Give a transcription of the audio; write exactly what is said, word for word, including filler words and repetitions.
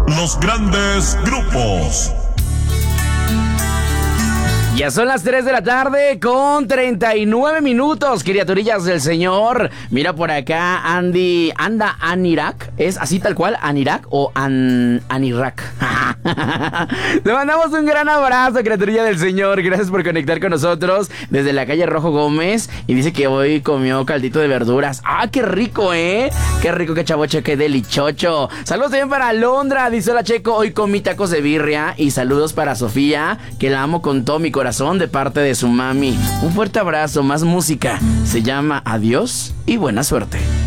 los grandes grupos. Ya son las tres de la tarde con treinta y nueve minutos, criaturillas del Señor. Mira por acá, Andy, anda Anirak. ¿Es así tal cual, Anirak o An, Anirak? Te mandamos un gran abrazo, criaturilla del Señor. Gracias por conectar con nosotros desde la calle Rojo Gómez. Y dice que hoy comió caldito de verduras. ¡Ah, qué rico, eh! ¡Qué rico, qué chavoche, qué delichocho! Saludos también para Alondra. Dice: hola, Checo, hoy comí tacos de birria. Y saludos para Sofía, que la amo con todo mi corazón, de parte de su mami. Un fuerte abrazo, más música. Se llama Adiós y buena suerte.